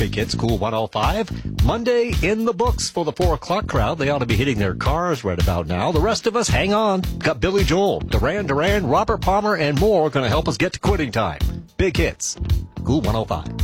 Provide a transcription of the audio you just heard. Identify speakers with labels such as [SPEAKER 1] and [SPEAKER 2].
[SPEAKER 1] Big Hits, Cool 105. Monday in the books for the 4 o'clock crowd. They ought to be hitting their cars right about now. The rest of us, hang on. Got Billy Joel, Duran Duran, Robert Palmer, and more going to help us get to quitting time. Big Hits, Cool 105.